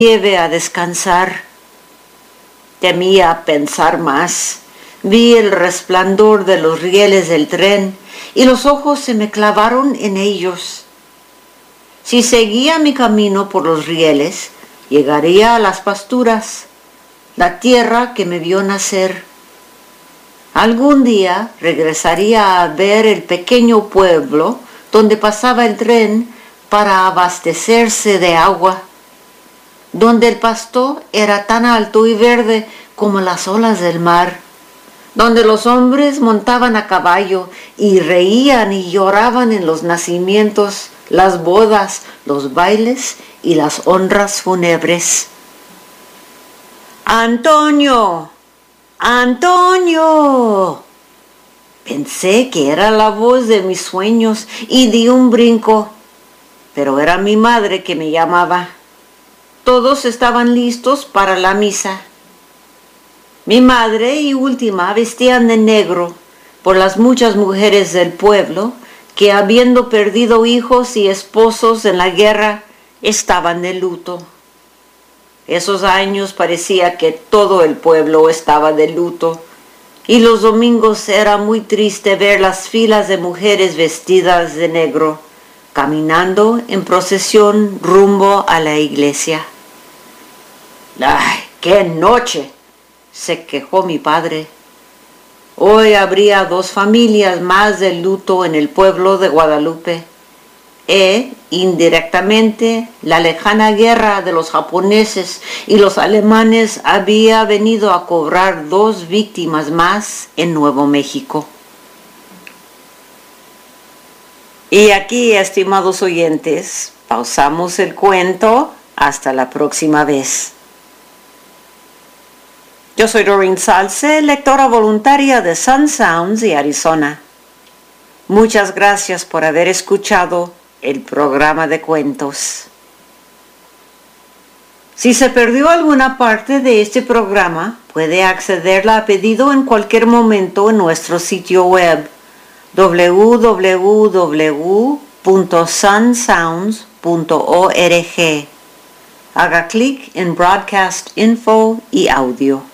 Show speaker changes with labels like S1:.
S1: lleve a descansar. Temía pensar más. Vi el resplandor de los rieles del tren y los ojos se me clavaron en ellos. Si seguía mi camino por los rieles, llegaría a las pasturas, la tierra que me vio nacer. Algún día regresaría a ver el pequeño pueblo donde pasaba el tren para abastecerse de agua, donde el pasto era tan alto y verde como las olas del mar, donde los hombres montaban a caballo y reían y lloraban en los nacimientos, las bodas, los bailes y las honras fúnebres. ¡Antonio! ¡Antonio! Pensé que era la voz de mis sueños y di un brinco, pero era mi madre que me llamaba. Todos estaban listos para la misa. Mi madre y última vestían de negro por las muchas mujeres del pueblo que, habiendo perdido hijos y esposos en la guerra, estaban de luto. Esos años parecía que todo el pueblo estaba de luto, y los domingos era muy triste ver las filas de mujeres vestidas de negro, caminando en procesión rumbo a la iglesia. ¡Ay, qué noche!, se quejó mi padre. Hoy habría 2 familias más de luto en el pueblo de Guadalupe. Indirectamente, la lejana guerra de los japoneses y los alemanes había venido a cobrar 2 víctimas más en Nuevo México. Y aquí, estimados oyentes, pausamos el cuento. Hasta la próxima vez. Yo soy Doreen Salce, lectora voluntaria de Sun Sounds y Arizona. Muchas gracias por haber escuchado el programa de cuentos. Si se perdió alguna parte de este programa, puede accederla a pedido en cualquier momento en nuestro sitio web www.sunsounds.org. Haga clic en Broadcast Info y Audio.